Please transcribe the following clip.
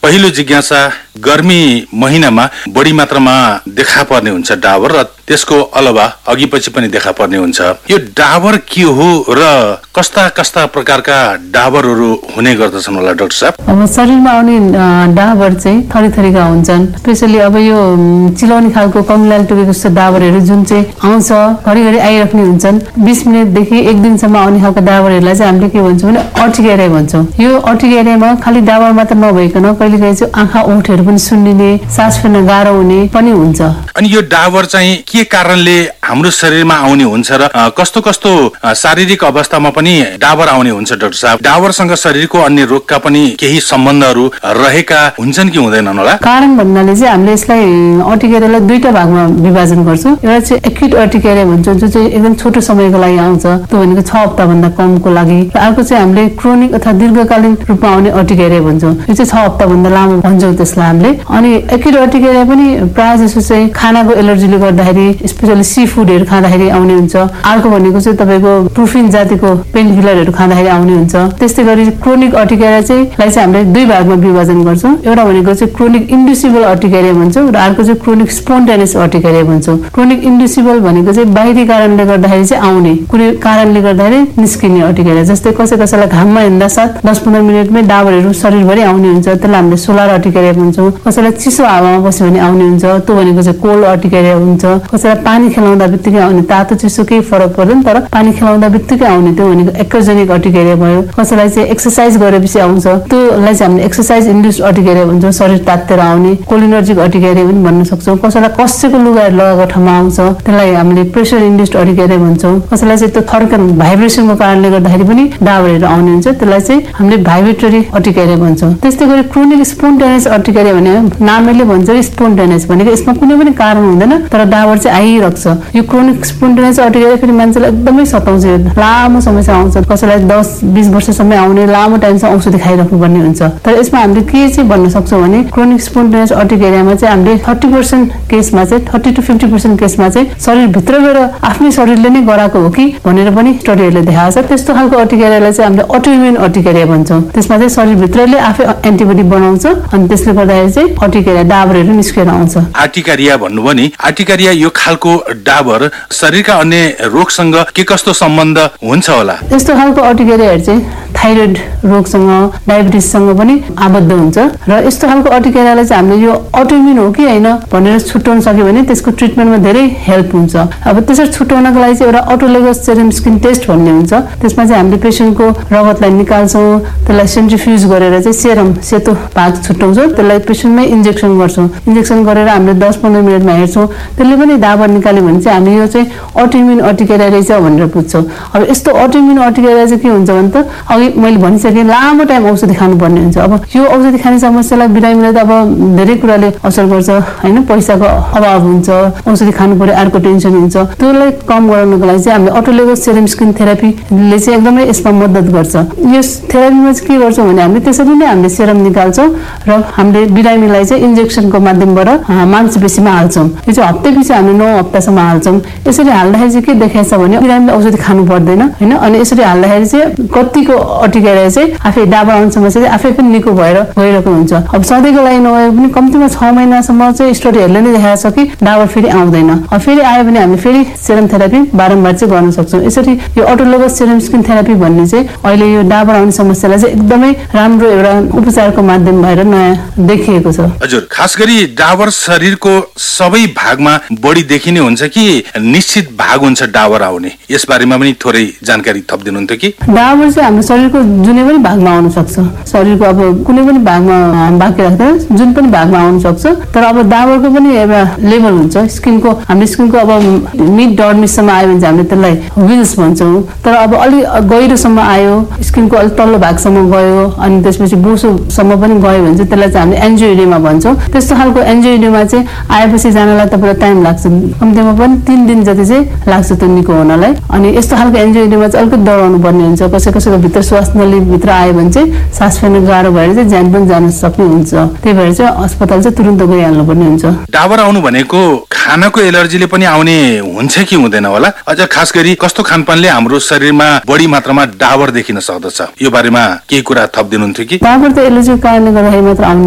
पहिलो जिज्ञासा, गर्मी महिनामा बढी मात्रामा देखा पर्ने हुन्छ डाबर र त्यसको अलावा अघि पछि पनि देखा पर्ने हुन्छ। यो डाबर के हो र कस्ता कस्ता प्रकारका डाबरहरू हुने गर्दछन् होला डाक्टर साहब? अब शरीरमा आउने डाबर चाहिँ थरी थरीका हुन्छन्। स्पेशली अब यो चिलाउने खालको कमिलाले टोकेको जस्तो डाबरहरू जुन चाहिँ आउँछ घरिघरि आइराख्ने हुन्छन्, 20 मिनटदेखि 1 दिनसम्म आउने खालको डाबरहरूलाई चाहिँ हामीले के भन्छौँ भने अर्टिकेरिया भन्छौँ। यो अर्टिकेरियामा खालि डाबर मात्र नभइकन कहिलेकाहीँ चाहिँ आँखा ओठहरू पनि सुन्निने, सास फेर्न गाह्रो हुने पनि हुन्छ। अनि यो डाबर चाहिँ के कारणले हाम्रो शरीरमा आउने हुन्छ र कस्तो कस्तो शारीरिक अवस्थामा पनि डाबर आउने हुन्छ डाक्टर साहब? डाबरसँग शरीरको अन्य रोगका पनि केही सम्बन्धहरू रहेका हुन्छन् कि हुँदैनन् होला? कारण भन्नाले चाहिँ हामीले यसलाई अर्टिकेरियालाई 2टा भागमा विभाजन गर्छौँ। एउटा चाहिँ एक्युट अर्टिकेरिया भन्छौँ, जो चाहिँ एकदम छोटो समयको लागि आउँछ, त्यो भनेको 6 हप्ता भन्दा कमको लागि। र अर्को चाहिँ हामीले क्रोनिक अथवा दीर्घकालीन रूपमा आउने अर्टिकेरिया भन्छौँ, यो चाहिँ 6 हप्ता भन्दा लामो भन्छौँ त्यसलाई हामीले। अनि एक्युट अर्टिकेरिया पनि प्रायः जसो चाहिँ खानाको एलर्जीले गर्दाखेरि, स्पेशली सी फुडहरू खाँदाखेरि आउने हुन्छ। अर्को भनेको चाहिँ तपाईँको प्रुफिन जातिको पेन किलरहरू खाँदाखेरि आउने हुन्छ। त्यस्तै गरी क्रोनिक अर्टिकेरिया चाहिँ हामीले 2 भागमा विभाजन गर्छौँ। एउटा भनेको चाहिँ क्रोनिक इन्ड्युसिबल अर्टिकेरिया भन्छौँ र अर्को चाहिँ क्रोनिक स्पोन्टेनियस अर्टिकेरिया भन्छौँ। क्रोनिक इन्ड्युसिबल भनेको चाहिँ बाहिरी कारणले गर्दाखेरि चाहिँ आउने, कुनै कारणले गर्दाखेरि निस्किने अर्टिकेरिया। जस्तै कसैलाई घाममा हिँड्दा साथ 10-15 मिनटमै डाबरहरू शरीरभरि आउने हुन्छ, त्यसलाई हामीले सोलर अर्टिकेरिया भन्छौँ। कसैलाई चिसो हावामा बस्यो भने आउने हुन्छ, त्यो भनेको चाहिँ कोल्ड अर्टिकेरिया हुन्छ। कसैलाई पानी खेलाउँदा बित्तिकै आउने, तातो चिसो केही फरक पर्दैन, तर पानी खेलाउँदा बित्तिकै आउने, त्यो भनेको एक्रोजेनिक अर्टिकेरिया भयो। कसैलाई चाहिँ एक्सर्साइज गरेपछि आउँछ, त्योलाई चाहिँ हामीले एक्सर्साइज इन्ड्युस्ड अर्टिकेरिया भन्छौँ, शरीर तातेर आउने। कोलिनर्जिक अर्टिकेरिया पनि भन्न सक्छौँ। कसैलाई कसेको लुगाहरू लगाएको ठाउँमा आउँछ, त्यसलाई हामीले प्रेसर इन्ड्युस्ड अर्टिकेरिया भन्छौँ। कसैलाई चाहिँ त्यो थर्कन भाइब्रेसनको कारणले गर्दाखेरि पनि डाबरहरू आउने हुन्छ, त्यसलाई चाहिँ हामीले भाइब्रेटरी अर्टिकेरिया भन्छौँ। त्यस्तै गरी क्रोनिक स्पोन्टेनियस अर्टिकेरिया भने नामैले भन्छ स्पोन्टेनियस भनेको यसमा कुनै पनि कारण हुँदैन, तर डाबर चाहिँ आइरहेको छ। यो क्रोनिक स्पोन्टेनियस अर्टिकेरिया फेरि मान्छेलाई एकदमै सताउँछ, लामो समयसम्म आउँछ। कसैलाई 10-20 वर्षसम्म आउने, लामो टाइमसम्म औषधि खाइराख्नु पर्ने हुन्छ। तर यसमा हामीले के चाहिँ भन्न सक्छौँ भने क्रोनिक स्पोन्टेनियस अर्टिकेरियामा चाहिँ हामीले 30% केसमा चाहिँ 30 to 50% केसमा चाहिँ शरीरभित्र गएर आफ्नै शरीरले नै गराएको हो कि भनेर पनि स्टडीहरूले देखाएको छ। त्यस्तो खालको अर्टिकेरियालाई चाहिँ हामीले अटोइम्युन अर्टिकेरिया भन्छौँ। त्यसमा चाहिँ शरीरभित्रले आफै एन्टिबडी बनाउँछ अनि त्यसले गर्दाखेरि चाहिँ अर्टिकेरिया डाबरहरू निस्केर आउँछ। आर्टिकारिया भन्नुभयो नि, आर्टिकारिया यो खालको डाबर शरीरका अन्य रोगसँग के कस्तो सम्बन्ध हुन्छ होला? यस्तो खालको अर्टिकेरियाहरू चाहिँ थाइरोइड रोगसँग, डायबिटिससँग पनि आबद्ध हुन्छ र यस्तो खालको अर्टिकेरियालाई चाहिँ हामीले यो अटोइम्युन हो कि होइन भनेर छुट्याउन सक्यो भने त्यसको ट्रिटमेन्टमा धेरै हेल्प हुन्छ। अब त्यसरी छुट्याउनको लागि चाहिँ एउटा अटोलोगस सेरम स्किन टेस्ट भन्ने हुन्छ। त्यसमा चाहिँ हामीले पेसेन्टको रगतलाई निकाल्छौँ, त्यसलाई सेन्ट्रिफ्युज गरेर चाहिँ सेरम सेतो भाग छुट्याउँछौँ, त्यसलाई पेसेन्टमै इन्जेक्सन गर्छौँ। इन्जेक्सन गरेर हामीले 10-15 मिनटमा हेर्छौँ, त्यसले पनि डाबर निकाल्यो भने चाहिँ हामीले यो चाहिँ अटोइम्युन अर्टिकेरिया रहेछ भनेर बुझ्छौँ। अब यस्तो अटोइम्युन अर्टिकेरिया चाहिँ के हुन्छ भने त अघि मैले भनिसकेँ लामो टाइम औषधि खानुपर्ने हुन्छ। अब यो औषधि खाने समस्यालाई बिरामीलाई त अब धेरै कुराले असर गर्छ होइन, पैसाको अभाव हुन्छ, औषधि खानु पर्यो, अर्को टेन्सन हुन्छ। त्यसलाई कम गराउनको लागि चाहिँ हामीले अटोलोगस सेरम स्किन थेरापीले चाहिँ एकदमै यसमा मद्दत गर्छ। यस थेरापीमा चाहिँ के गर्छौँ भने हामीले त्यसरी नै हामीले सेरम निकाल्छौँ र हामीले बिरामीलाई चाहिँ इन्जेक्सनको माध्यमबाट मांसपेशीमा हाल्छौँ। यो चाहिँ हप्ता पछि हामीले 9 हप्तासम्म हाल्छौँ। यसरी हाल्दाखेरि चाहिँ के देखाएको छ भने बिरामीले औषधि खानु पर्दैन होइन। अनि यसरी हाल्दाखेरि चाहिँ कतिको अर्टिकेरिया चाहिँ आफै डाबर आउने समस्या चाहिँ आफै पनि निको भएर गइरहेको हुन्छ। अब सधैँको लागि नभए पनि कम्तीमा 6 महिनासम्म चाहिँ स्टडीहरूले नै देखाएको छ कि डाबर फेरि आउँदैन। अब फेरि आयो भने हामीले फेरि सेरम थेरापी बारम्बार चाहिँ गर्न सक्छौँ। यसरी यो अटोलोगस सेरम स्किन थेरापी भन्ने चाहिँ अहिले यो डाबर आउने समस्यालाई चाहिँ एकदमै राम्रो एउटा उपचारको माध्यम भएर नयाँ देखिएको छ। हजुर, खास गरी डाबर शरीरको सबै भागमा बढी देखिने हुन्छ कि निश्चित भाग हुन्छ डाबर आउने? यस बारेमा पनि थोरै जानकारी थपिदिनुहुन्थ्यो कि? डाबर चाहिँ हाम्रो शरीरको जुनै पनि भागमा आउन सक्छ। शरीरको अब कुनै पनि भागमा बाँकी राख्दा जुन पनि भागमा आउन सक्छ। तर अब डाबरको पनि एउटा लेभल हुन्छ। स्किनको हाम्रो स्किनको अब मिड डर्मिससम्म आयो भने चाहिँ हामीले त्यसलाई विल्स भन्छौँ। तर अब अलिक गहिरोसम्म आयो, स्किनको अलिक तल्लो भागसम्म गयो अनि त्यसपछि बोसोसम्म पनि गयो भने चाहिँ त्यसलाई चाहिँ हामीले एन्जियोइडेमा भन्छौँ। त्यस्तो खालको एन्जियोइडेमा चाहिँ आएपछि जानलाई तपाईँलाई टाइम लाग्छ, कम्तीमा पनि 3 दिन जति चाहिँ लाग्छ त्यो निको हुनलाई। अनि यस्तो खालको एन्जियोइडेमा चाहिँ अलिकति दबाउनु पर्ने हुन्छ। कसैको भित्र श्वास नली भित्र आयो भने चाहिँ सास फेर्न गाह्रो भएर चाहिँ ज्यान पनि जान सक्ने हुन्छ। त्यही भएर चाहिँ अस्पताल चाहिँ तुरुन्त गइहाल्नु पर्ने हुन्छ। डाबर आउनु भनेको खानाको एलर्जीले पनि आउने हुन्छ कि हुँदैन होला? अझ खास गरी कस्तो खानपानले हाम्रो शरीरमा बढी मात्रामा डाबर देखिन सक्दछ? यो बारेमा केही कुरा थपिदिनुहुन्थ्यो कि? डाबर त एलर्जीको कारणले गर्दाखेरि मात्र